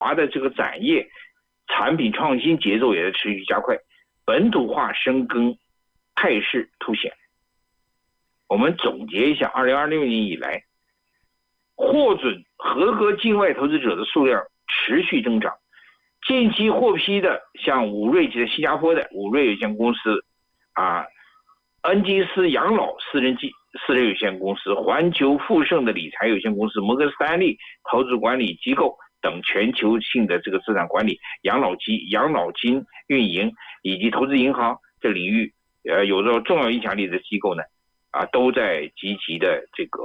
华的这个展业产品创新节奏也在持续加快，本土化深耕态势凸显。我们总结一下，2026年以来，获准合格境外投资者的数量持续增长。近期获批的像武瑞及新加坡的武瑞有限公司恩基斯养老私人有限公司、环球富盛的理财有限公司、摩根斯丹利投资管理机构等全球性的这个资产管理、养老金运营以及投资银行这领域有着重要影响力的机构呢，都在积极的这个